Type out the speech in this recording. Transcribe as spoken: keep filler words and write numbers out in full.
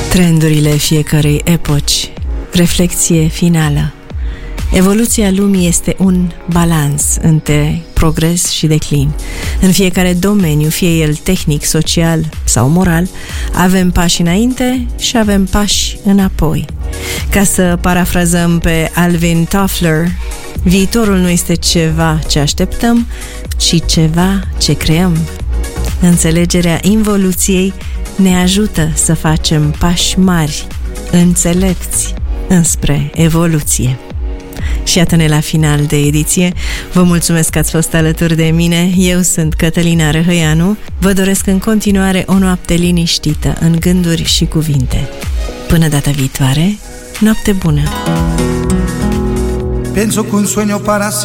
Trendurile fiecărei epoci. Reflecție finală. Evoluția lumii este un balans între progres și declin. În fiecare domeniu, fie el tehnic, social sau moral, avem pași înainte și avem pași înapoi. Ca să parafrazăm pe Alvin Toffler, viitorul nu este ceva ce așteptăm, ci ceva ce creăm. Înțelegerea involuției ne ajută să facem pași mari, înțelepți, înspre evoluție. Și iată-ne la final de ediție. Vă mulțumesc că ați fost alături de mine. Eu sunt Cătălina Răhăianu. Vă doresc în continuare o noapte liniștită în gânduri și cuvinte. Până data viitoare, noapte bună! Penso che un sogno para